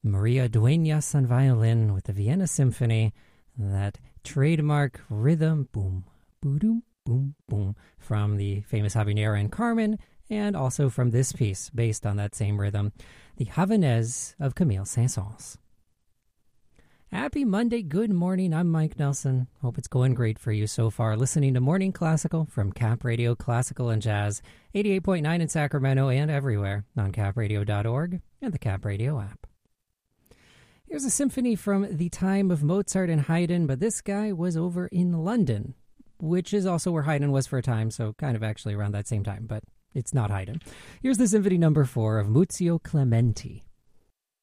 Maria Dueñas on violin with the Vienna Symphony, that trademark rhythm, boom, boom, boom, boom, from the famous Habanera and Carmen, and also from this piece based on that same rhythm, the Havanaise of Camille Saint-Saëns. Happy Monday, good morning. I'm Mike Nelson. Hope it's going great for you so far. Listening to Morning Classical from Cap Radio Classical and Jazz, 88.9 in Sacramento and everywhere on capradio.org and the Cap Radio app. Here's a symphony from the time of Mozart and Haydn, but this guy was over in London, which is also where Haydn was for a time, so kind of actually around that same time, but it's not Haydn. Here's the Symphony Number 4 of Muzio Clementi.